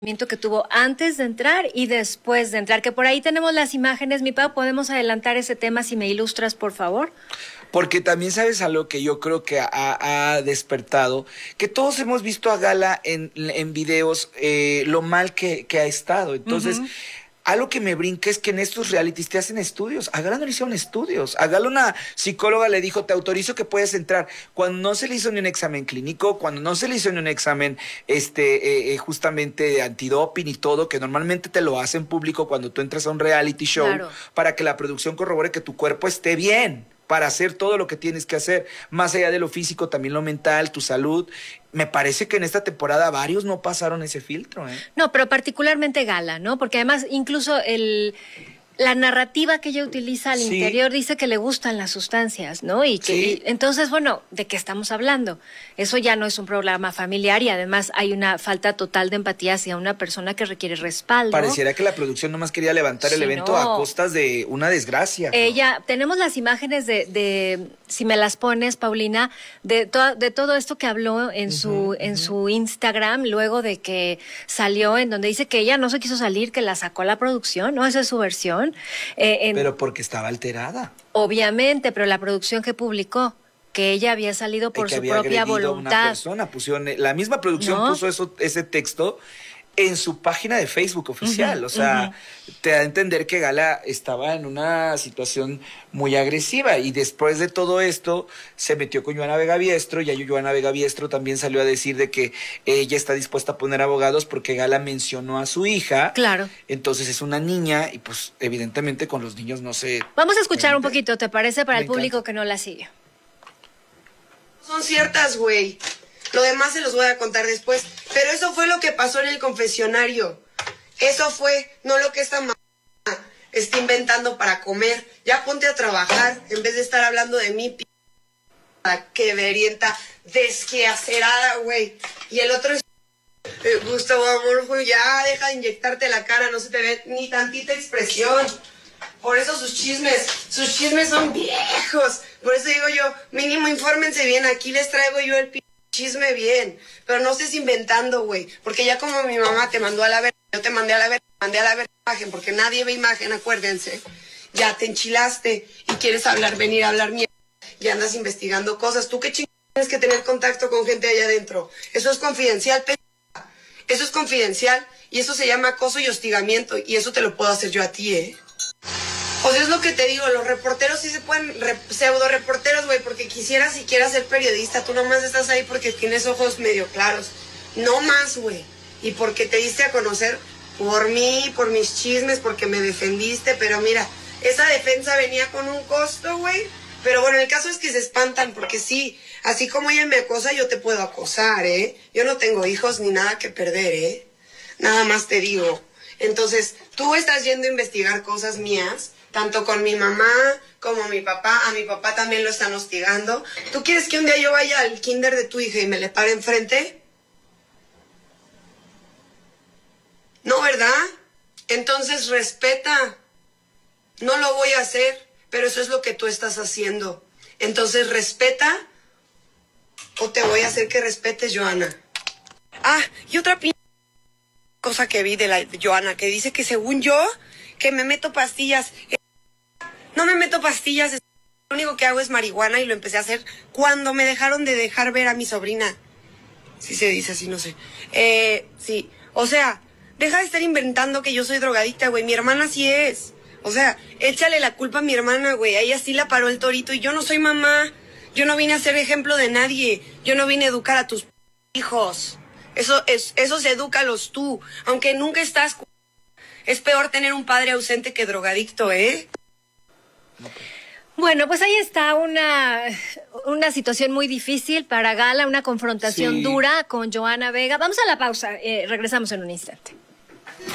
Que tuvo antes de entrar y después de entrar, que por ahí tenemos las imágenes. Mi Pau, ¿podemos adelantar ese tema si me ilustras, por favor? Porque también sabes algo que yo creo que ha despertado, que todos hemos visto a Gala en videos, lo mal que ha estado. Entonces, algo que me brinca es que en estos realities te hacen estudios. A Gala no le hicieron estudios. A Gala una psicóloga le dijo, te autorizo que puedes entrar. Cuando no se le hizo ni un examen clínico, cuando no se le hizo ni un examen justamente de antidoping y todo, que normalmente te lo hacen público cuando tú entras a un reality show, claro, para que la producción corrobore que tu cuerpo esté bien, para hacer todo lo que tienes que hacer, más allá de lo físico, también lo mental, tu salud. Me parece que en esta temporada varios no pasaron ese filtro, ¿eh? No, pero particularmente Gala, ¿no? Porque además incluso la narrativa que ella utiliza al interior dice que le gustan las sustancias, ¿no? Y que entonces, bueno, ¿de qué estamos hablando? Eso ya no es un programa familiar y además hay una falta total de empatía hacia una persona que requiere respaldo. Pareciera que la producción nomás quería levantar el evento a costas de una desgracia. Ella, tenemos las imágenes de si me las pones, Paulina, de todo esto que habló en su Instagram, luego de que salió, en donde dice que ella no se quiso salir, que la sacó a la producción, ¿no? Esa es su versión. Pero porque estaba alterada. Obviamente, pero la producción que publicó, que ella había salido por su propia voluntad. La misma producción puso ese texto en su página de Facebook oficial. O sea, te da a entender que Gala estaba en una situación muy agresiva y después de todo esto se metió con Johanna Vega Biestro y Johanna Vega Biestro también salió a decir de que ella está dispuesta a poner abogados porque Gala mencionó a su hija. Claro. Entonces es una niña y pues evidentemente con los niños no se... Vamos a escuchar un poquito, ¿te parece? Para el público que no la sigue. Son ciertas, güey. Lo demás se los voy a contar después. Pero eso fue lo que pasó en el confesionario. Eso fue, no lo que esta mamá está inventando para comer. Ya ponte a trabajar en vez de estar hablando de mí, que verienta, desqueacerada, güey. Y el otro es... Gustavo Amorfo, ya deja de inyectarte la cara, no se te ve ni tantita expresión. Por eso sus chismes son viejos. Por eso digo yo, mínimo infórmense bien, aquí les traigo yo el chisme bien, pero no estés inventando, güey, porque ya como mi mamá te mandó a la verga, yo te mandé a la verga imagen, porque nadie ve imagen, acuérdense, ya te enchilaste y quieres venir a hablar mierda y andas investigando cosas, tú qué chingados tienes que tener contacto con gente allá adentro, eso es confidencial, eso es confidencial y eso se llama acoso y hostigamiento y eso te lo puedo hacer yo a ti, O sea, es lo que te digo, los reporteros sí se pueden, pseudo reporteros, güey, porque quisieras siquiera ser periodista, tú nomás estás ahí porque tienes ojos medio claros, no más, güey, y porque te diste a conocer por mí, por mis chismes, porque me defendiste, pero mira, esa defensa venía con un costo, güey, pero bueno, el caso es que se espantan, porque sí, así como ella me acosa, yo te puedo acosar, yo no tengo hijos ni nada que perder, nada más te digo, entonces, tú estás yendo a investigar cosas mías, tanto con mi mamá como mi papá. A mi papá también lo están hostigando. ¿Tú quieres que un día yo vaya al kinder de tu hija y me le pare enfrente? No, ¿verdad? Entonces respeta. No lo voy a hacer, pero eso es lo que tú estás haciendo. Entonces respeta o te voy a hacer que respetes, Johanna. Y otra cosa que vi de la Johanna, que dice que según yo, que me meto pastillas. No me meto pastillas, lo único que hago es marihuana y lo empecé a hacer cuando me dejaron de dejar ver a mi sobrina. Sí se dice así, no sé. Sí, o sea, deja de estar inventando que yo soy drogadicta, güey, mi hermana sí es. O sea, échale la culpa a mi hermana, güey, a ella sí la paró el torito y yo no soy mamá. Yo no vine a ser ejemplo de nadie, yo no vine a educar a tus hijos. Esos edúcalos tú, aunque nunca estás... Es peor tener un padre ausente que drogadicto, Bueno, pues ahí está una situación muy difícil para Gala, una confrontación dura con Johanna Vega. Vamos a la pausa, regresamos en un instante.